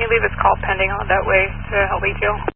you leave us call pending on that way to help ATL?